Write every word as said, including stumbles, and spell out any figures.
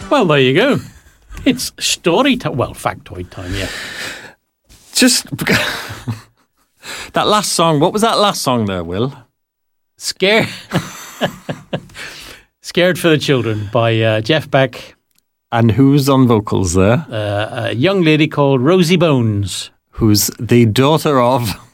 Well, there you go. It's story time. Well, factoid time, yeah. Just that last song. What was that last song there, Will? Scared. Scared for the Children by uh, Jeff Beck. And who's on vocals there? Uh, a young lady called Rosie Bones. Who's the daughter of...